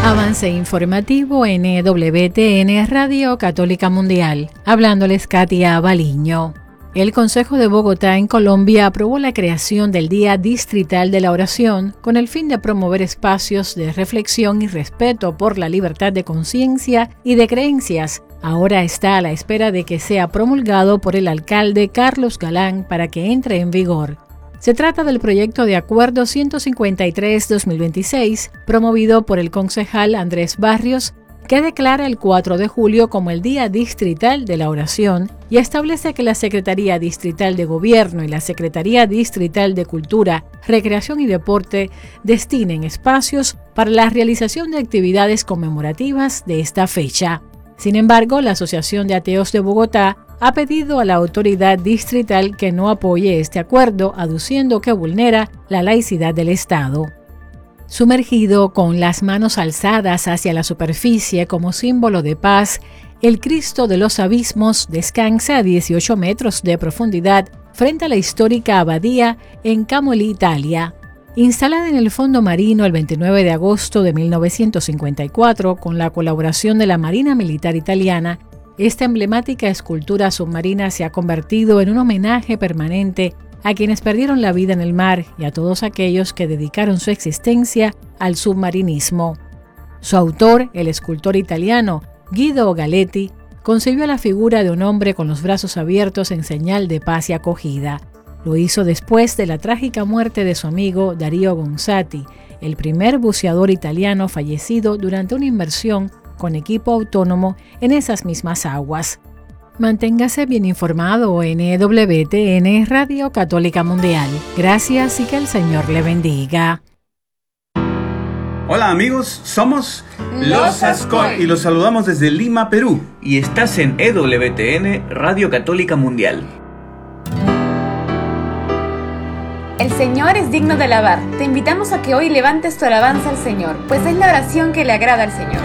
Avance informativo en EWTN Radio Católica Mundial. Hablándoles Katia Baliño. El Consejo de Bogotá en Colombia aprobó la creación del Día Distrital de la Oración con el fin de promover espacios de reflexión y respeto por la libertad de conciencia y de creencias. Ahora está a la espera de que sea promulgado por el alcalde Carlos Galán para que entre en vigor. Se trata del proyecto de Acuerdo 153-2026, promovido por el concejal Andrés Barrios, que declara el 4 de julio como el Día Distrital de la Oración y establece que la Secretaría Distrital de Gobierno y la Secretaría Distrital de Cultura, Recreación y Deporte destinen espacios para la realización de actividades conmemorativas de esta fecha. Sin embargo, la Asociación de Ateos de Bogotá ha pedido a la autoridad distrital que no apoye este acuerdo, aduciendo que vulnera la laicidad del Estado. Sumergido con las manos alzadas hacia la superficie como símbolo de paz, el Cristo de los Abismos descansa a 18 metros de profundidad frente a la histórica abadía en Camoli, Italia. Instalada en el fondo marino el 29 de agosto de 1954 con la colaboración de la Marina Militar Italiana, esta emblemática escultura submarina se ha convertido en un homenaje permanente a quienes perdieron la vida en el mar y a todos aquellos que dedicaron su existencia al submarinismo. Su autor, el escultor italiano Guido Galetti, concibió la figura de un hombre con los brazos abiertos en señal de paz y acogida. Lo hizo después de la trágica muerte de su amigo Dario Gonzatti, el primer buceador italiano fallecido durante una inmersión con equipo autónomo en esas mismas aguas. Manténgase bien informado en EWTN Radio Católica Mundial. Gracias y que el Señor le bendiga. Hola amigos, somos Los Ascoi y los saludamos desde Lima, Perú. Y estás en EWTN Radio Católica Mundial. El Señor es digno de alabar. Te invitamos a que hoy levantes tu alabanza al Señor, pues es la oración que le agrada al Señor.